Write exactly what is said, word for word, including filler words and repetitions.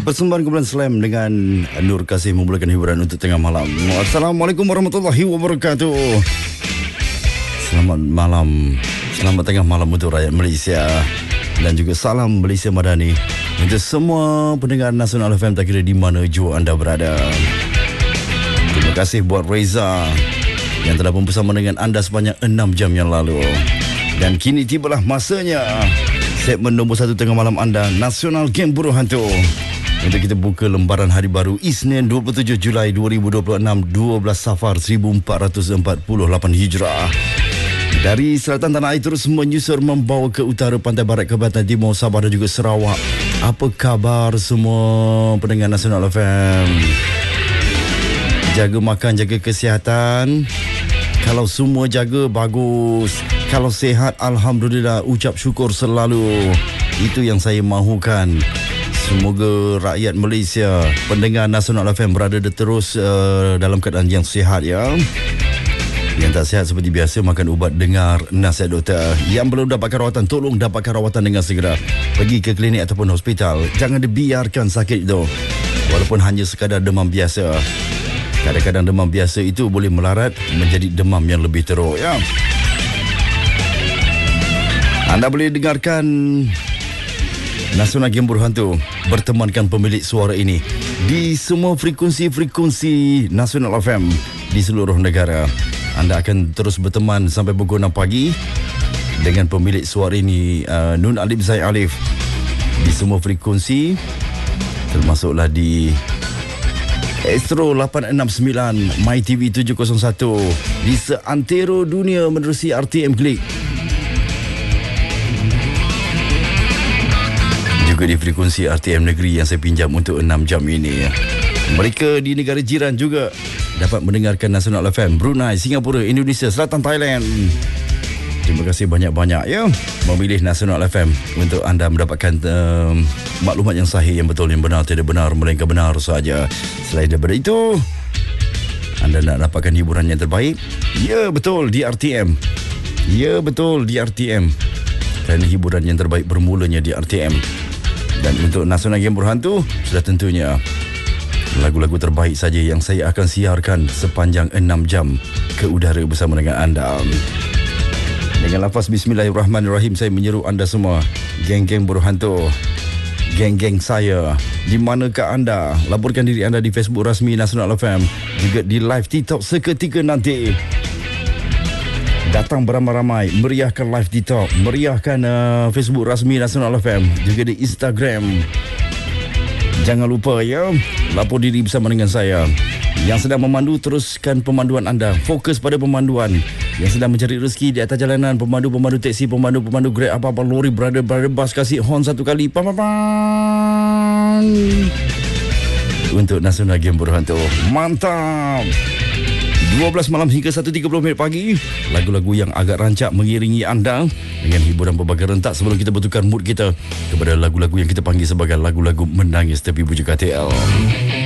Persembahan kumpulan Slam dengan Nur Kasih memulakan hiburan untuk tengah malam. Assalamualaikum warahmatullahi wabarakatuh. Selamat malam, selamat tengah malam untuk rakyat Malaysia. Dan juga salam Malaysia Madani untuk semua pendengar Nasional F M tak kira di mana jua anda berada. Terima kasih buat Reza yang telah pun bersama dengan anda sepanjang enam jam yang lalu. Dan kini tibalah masanya segmen nombor satu tengah malam anda, Nasional Game Buruh Hantu. Untuk kita buka lembaran hari baru Isnin dua puluh tujuh Julai dua ribu dua puluh enam, dua belas Safar seribu empat ratus empat puluh lapan Hijrah. Dari selatan tanah air terus menyusur membawa ke utara, pantai barat, Kebantan Timur, Sabah dan juga Sarawak. Apa khabar semua pendengar Nasional F M? Jaga makan, jaga kesihatan. Kalau semua jaga, bagus. Kalau sihat, Alhamdulillah, ucap syukur selalu. Itu yang saya mahukan. Semoga rakyat Malaysia, pendengar Nasional F M berada terus uh, dalam keadaan yang sihat ya. Yang tak sihat seperti biasa, makan ubat, dengar nasihat doktor. Yang belum dapatkan rawatan, tolong dapatkan rawatan dengan segera. Pergi ke klinik ataupun hospital. Jangan dibiarkan sakit itu. Walaupun hanya sekadar demam biasa. Kadang-kadang demam biasa itu boleh melarat menjadi demam yang lebih teruk ya. Anda boleh dengarkan Nasional Game Buruh Hantu bertemankan pemilik suara ini di semua frekuensi-frekuensi Nasional F M di seluruh negara. Anda akan terus berteman sampai pukul enam pagi dengan pemilik suara ini, uh, Nun Alif Zaid Alif, di semua frekuensi, termasuklah di Astro lapan enam sembilan, My T V tujuh kosong satu, di seantero dunia menerusi R T M Klik. Juga di frekuensi R T M Negeri yang saya pinjam untuk enam jam ini. Mereka di negara jiran juga dapat mendengarkan Nasional F M, Brunei, Singapura, Indonesia, Selatan Thailand. Terima kasih banyak-banyak ya memilih Nasional F M untuk anda mendapatkan uh, maklumat yang sahih, yang betul, yang benar, tidak benar, melainkan benar saja. Selain daripada itu, anda nak dapatkan hiburan yang terbaik? Ya, betul, di R T M. Ya, betul, di R T M. Kerana hiburan yang terbaik bermulanya di R T M. Dan untuk Nasional Game Buruh Hantu, sudah tentunya lagu-lagu terbaik saja yang saya akan siarkan sepanjang enam jam ke udara bersama dengan anda. Dengan lafaz Bismillahirrahmanirrahim, saya menyeru anda semua, geng-geng buruh hantu, geng-geng saya, di manakah anda? Laporkan diri anda di Facebook rasmi Nasional F M, juga di live TikTok seketika nanti. Datang beramai-ramai, meriahkan live TikTok, meriahkan uh, Facebook rasmi Nasional F M, juga di Instagram. Jangan lupa ya, lapor diri bersama dengan saya. Yang sedang memandu, teruskan pemanduan anda. Fokus pada pemanduan. Yang sedang mencari rezeki di atas jalanan, pemandu-pemandu teksi, pemandu-pemandu Grab, apa-apa lori, brother-brother bus, kasih horn satu kali. Pam, pam, pam. Untuk Nasional Game Buruh Hantu. Mantap. dua belas malam hingga satu tiga puluh minit pagi. Lagu-lagu yang agak rancak mengiringi anda dengan hiburan berbagai rentak sebelum kita bertukar mood kita kepada lagu-lagu yang kita panggil sebagai lagu-lagu menangis tepi bujuk K T L.